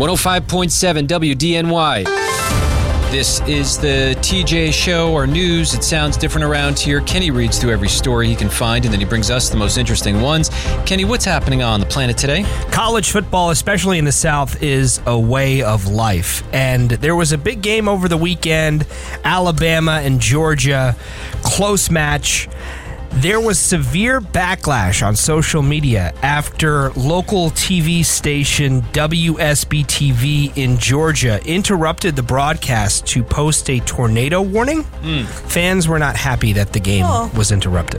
105.7 WDNY. This is the TJ Show, our news. It sounds different around here. Kenny reads through every story he can find, and then he brings us the most interesting ones. Kenny, what's happening on the planet today? College football, especially in the South, is a way of life. And there was a big game over the weekend, Alabama and Georgia, close match. There was severe backlash on social media after local TV station WSB-TV in Georgia interrupted the broadcast to post a tornado warning. Fans were not happy that the game was interrupted.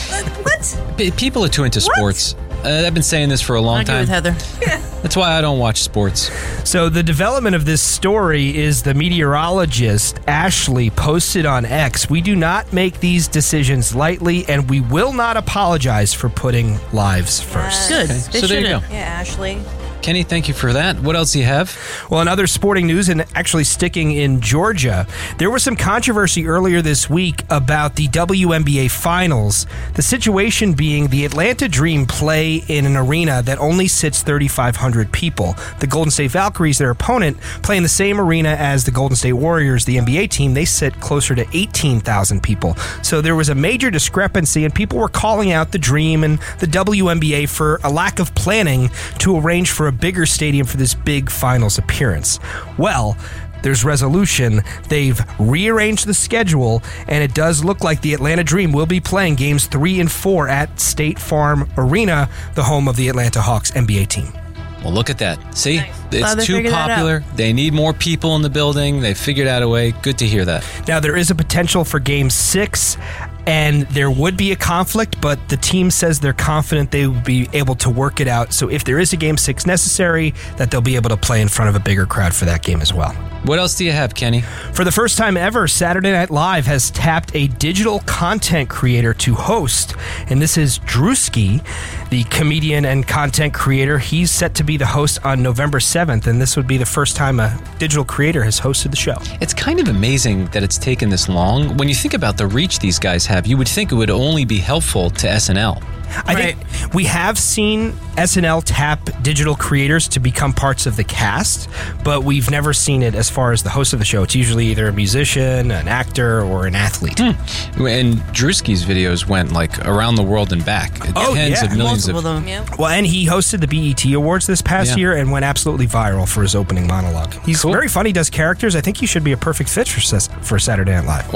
What? People are too into sports. I've been saying this for a long time. I agree with Heather. That's why I don't watch sports. So the development of this story is the meteorologist Ashley posted on X, "We do not make these decisions lightly, and we will not apologize for putting lives first." Good. Okay, They so there you shouldn't. go. Yeah, Ashley. Kenny, thank you for that. What else do you have? Well, in other sporting news, and actually sticking in Georgia, there was some controversy earlier this week about the WNBA Finals. The situation being the Atlanta Dream play in an arena that only sits 3,500 people. The Golden State Valkyries, their opponent, play in the same arena as the Golden State Warriors, the NBA team. They sit closer to 18,000 people. So there was a major discrepancy, and people were calling out the Dream and the WNBA for a lack of planning to arrange for a bigger stadium for this big finals appearance. Well, there's resolution. They've rearranged the schedule, and it does look like the Atlanta Dream will be playing games 3 and 4 at State Farm Arena, the home of the Atlanta Hawks NBA team. Well, look at that. See? Nice. Glad they It's too figured that popular. They need more people in the building. They figured out a way. Good to hear that. Now, there is a potential for Game 6, and there would be a conflict, but the team says they're confident they will be able to work it out. So if there is a Game 6 necessary, that they'll be able to play in front of a bigger crowd for that game as well. What else do you have, Kenny? For the first time ever, Saturday Night Live has tapped a digital content creator to host, and this is Drewski, the comedian and content creator. He's set to be the host on November 7th, and this would be the first time a digital creator has hosted the show. It's kind of amazing that it's taken this long. When you think about the reach these guys have, you would think it would only be helpful to SNL. I think we have seen SNL tap digital creators to become parts of the cast, but we've never seen it as far as the host of the show. It's usually either a musician, an actor, or an athlete. And Drewski's videos went like around the world and back. Tens of millions Multiple of of them. Yeah. Well, and he hosted the BET Awards this past year and went absolutely viral for his opening monologue. He's Cool. very funny, does characters. I think he should be a perfect fit for Saturday Night Live.